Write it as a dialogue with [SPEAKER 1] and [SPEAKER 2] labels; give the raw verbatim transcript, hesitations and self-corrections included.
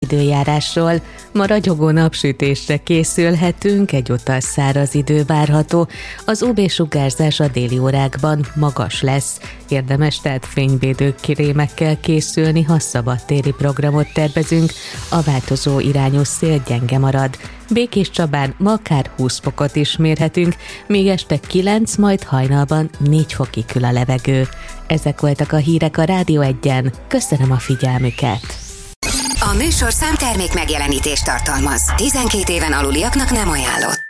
[SPEAKER 1] időjárásról. Ma ragyogó napsütésre készülhetünk, egyúttal száraz idő várható. Az u vé-sugárzás a déli órákban magas lesz. Érdemes tehát fényvédő krémekkel készülni, ha szabadtéri programot tervezünk. A változó irányú szél gyenge marad. Békéscsabán ma akár húsz fokot is mérhetünk, még este kilenc, majd hajnalban négy fokig kül a levegő. Ezek voltak a hírek a Rádió Egyen. Köszönöm a figyelmüket!
[SPEAKER 2] A műsorszám termék megjelenítést tartalmaz. tizenkét éven aluliaknak nem ajánlott.